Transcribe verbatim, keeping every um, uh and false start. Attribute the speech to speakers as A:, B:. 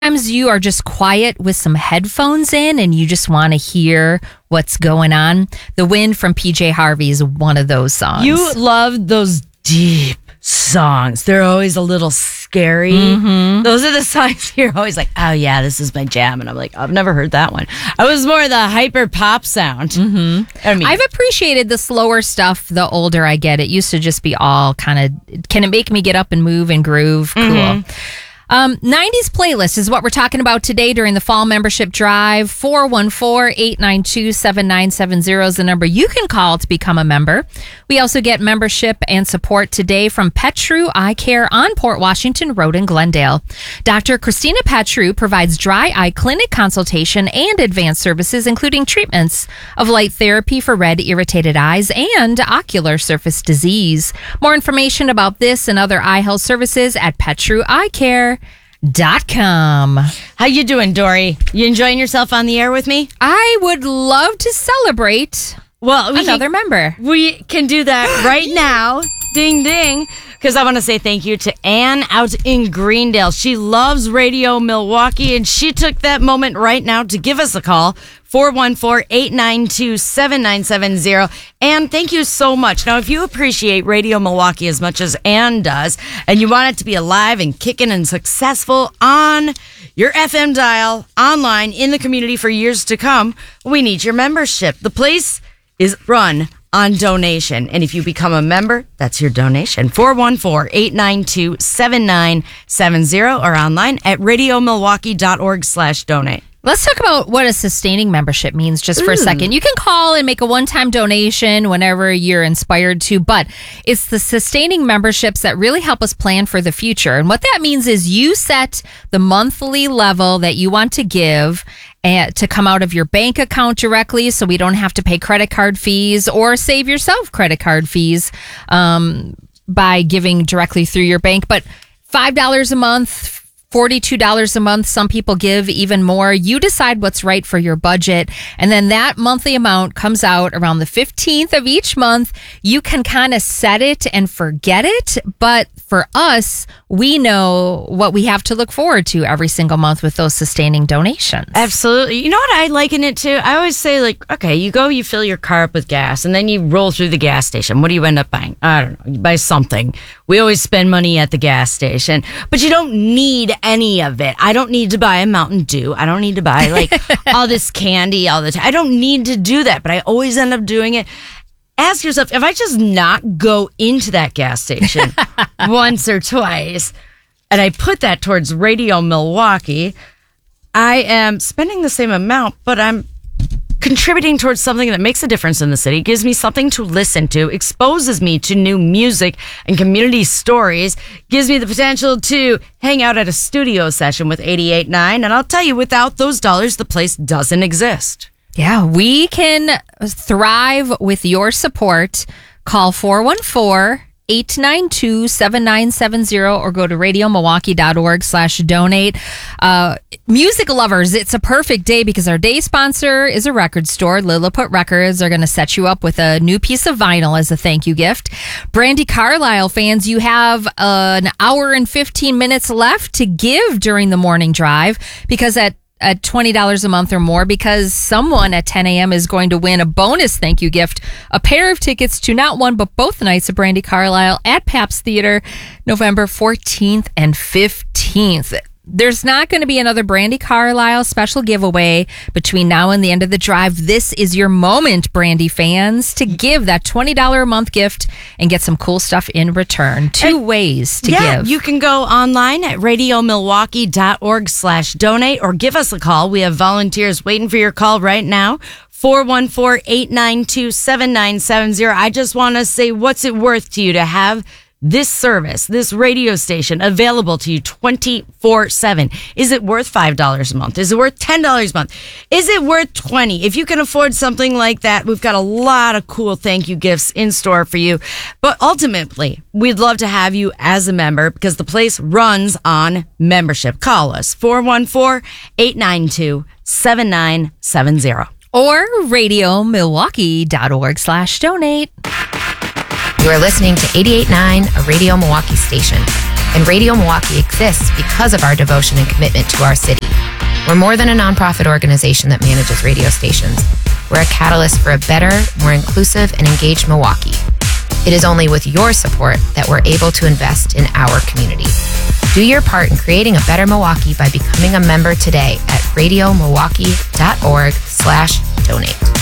A: Sometimes you are just quiet with some headphones in and you just want to hear what's going on. The Wind from P J Harvey is one of those songs.
B: You love those deep songs. They're always a little scary.
A: Mm-hmm.
B: Those are the songs you're always like, oh yeah, this is my jam. And I'm like, I've never heard that one. I was more the hyper pop sound.
A: Mm-hmm.
B: I mean,
A: I've appreciated the slower stuff the older I get. It used to just be all kind of, can it make me get up and move and groove? Cool.
B: Mm-hmm.
A: Um, nineties playlist is what we're talking about today during the fall membership drive. four one four, eight nine two, seven nine seven zero is the number you can call to become a member. We also get membership and support today from Petru Eye Care on Port Washington Road in Glendale. Doctor Christina Petru provides dry eye clinic consultation and advanced services, including treatments of light therapy for red irritated eyes and ocular surface disease. More information about this and other eye health services at Petru Eye Care. Dot com.
B: how you doing, Dory? You enjoying yourself on the air with me?
A: I would love to celebrate
B: Well, we
A: another
B: can,
A: member.
B: We can do that right now. Ding, ding. Because I want to say thank you to Ann out in Greendale. She loves Radio Milwaukee, and she took that moment right now to give us a call. four one four, eight nine two, seven nine seven zero. Ann, thank you so much. Now, if you appreciate Radio Milwaukee as much as Ann does, and you want it to be alive and kicking and successful on your F M dial, online, in the community for years to come, we need your membership. The place is run on donation. And if you become a member, that's your donation. four one four, eight nine two, seven nine seven zero or online at radiomilwaukee.org slash donate.
A: Let's talk about what a sustaining membership means just for
B: Ooh.
A: a second. You can call and make a one-time donation whenever you're inspired to, but it's the sustaining memberships that really help us plan for the future. And what that means is you set the monthly level that you want to give and to come out of your bank account directly, so we don't have to pay credit card fees or save yourself credit card fees um, by giving directly through your bank. But five dollars a month, forty-two dollars a month. Some people give even more. You decide what's right for your budget. And then that monthly amount comes out around the fifteenth of each month. You can kind of set it and forget it. But for us, we know what we have to look forward to every single month with those sustaining donations.
B: Absolutely. You know what I liken it to? I always say, like, okay, you go, you fill your car up with gas, and then you roll through the gas station. What do you end up buying? I don't know. You buy something. We always spend money at the gas station, but you don't need any of it. I don't need to buy a Mountain Dew. I don't need to buy like all this candy all the time. I don't need to do that, but I always end up doing it. Ask yourself, if I just not go into that gas station once or twice, and I put that towards Radio Milwaukee, I am spending the same amount, but I'm contributing towards something that makes a difference in the city, gives me something to listen to, exposes me to new music and community stories, gives me the potential to hang out at a studio session with eighty-eight point nine. And I'll tell you, without those dollars, the place doesn't exist.
A: Yeah, we can thrive with your support. Call four one four, eight nine two, seven nine seven zero or go to radiomilwaukee.org slash donate. Uh, music lovers, it's a perfect day because our day sponsor is a record store. Lilliput Records. They're going to set you up with a new piece of vinyl as a thank you gift. Brandi Carlile fans, you have an hour and fifteen minutes left to give during the morning drive because at at twenty dollars a month or more, because someone at ten a.m. is going to win a bonus thank you gift, a pair of tickets to not one but both nights of Brandi Carlile at Pabst Theater, November fourteenth and fifteenth. There's not going to be another Brandi Carlile special giveaway between now and the end of the drive. This is your moment, Brandi fans, to give that twenty dollars a month gift and get some cool stuff in return. Two and, ways to
B: yeah,
A: give.
B: You can go online at radiomilwaukee.org slash donate or give us a call. We have volunteers waiting for your call right now. four one four, eight nine two, seven nine seven zero. I just want to say, what's it worth to you to have this service, this radio station available to you twenty-four seven? Is it worth five dollars a month? Is it worth ten dollars a month? Is it worth twenty dollars? If you can afford something like that, we've got a lot of cool thank you gifts in store for you. But ultimately, we'd love to have you as a member because the place runs on membership. Call us, four one four, eight nine two, seven nine seven zero.
A: Or radiomilwaukee.org slash donate.
C: You are listening to eighty-eight point nine, a Radio Milwaukee station. And Radio Milwaukee exists because of our devotion and commitment to our city. We're more than a nonprofit organization that manages radio stations. We're a catalyst for a better, more inclusive, and engaged Milwaukee. It is only with your support that we're able to invest in our community. Do your part in creating a better Milwaukee by becoming a member today at radiomilwaukee.org slash donate.